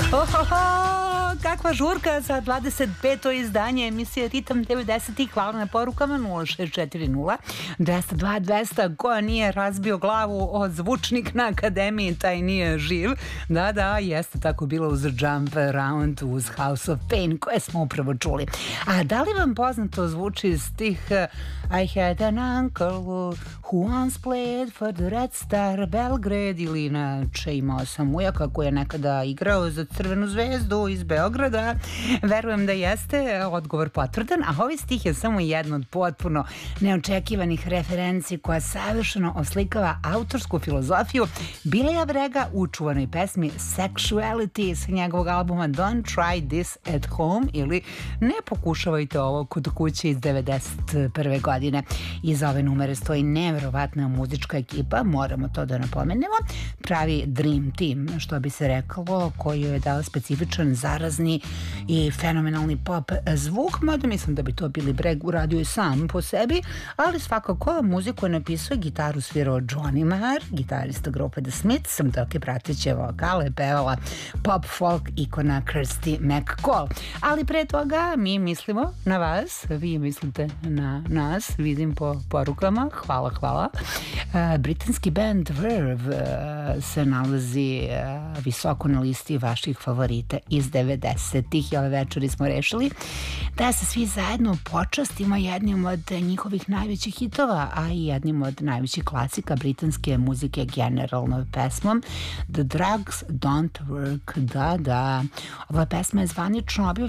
Ohoho, kakva žurka za 25. izdanje emisije Ritam 90-ih. Hvala na porukama 0640 202 200. Ko nije razbio glavu o zvučnik na akademiji, taj nije živ. Da, jeste tako bilo uz Jump Around, uz House of Pain koje smo upravo čuli. A da li vam poznato zvuči stih I had an uncle who once played for the Red Star Belgrade, ili inače imao sam ujaka koji je nekada igrao za Crvenu zvezdu iz Beograda? Verujem da jeste, odgovor potvrdan, a ovaj stih je samo jedan od potpuno neočekivanih referenci koja savršeno oslikava autorsku filozofiju Billya Bragga u čuvanoj pesmi Sexuality sa njegovog albuma Don't Try This at Home, ili ne pokušavajte ovo kod kuće iz 91. godine. Iza ove numere stoji neverovatna muzička ekipa, moramo to da napomenemo, pravi Dream Team, što bi se reklo, koji je dao specifičan, zarazni i fenomenalni pop zvuk, mada mislim da bi to Billy Bragg uradio i sam po sebi, ali svakako muziku je napisao, gitaru svirao Johnny Marr, gitarista grupe The Smiths, dok je prateće vokale pevala pop folk ikona Kirsty McCall. Ali pre toga mi mislimo na vas, vi mislite na nas, vidim po porukama, hvala. Britanski band Verve se nalazi visoko na listi vaših favorita iz 90-ih i ove večeri smo rešili da se svi zajedno počastimo jednim od njihovih najvećih hitova, a i jednim od najvećih klasika britanske muzike generalno, pesmom The Drugs Don't Work. Da, ova pesma je zvanično objavljena